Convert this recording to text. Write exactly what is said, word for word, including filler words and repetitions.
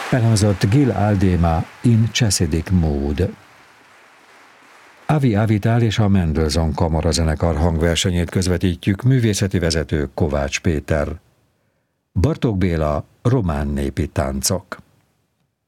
Elhangzott Gil Aldema in Chassidic Mood. Avi Avital és a Mendelssohn Kamarazenekar hangversenyét közvetítjük, művészeti vezető Kovács Péter. Bartók Béla, román népi táncok.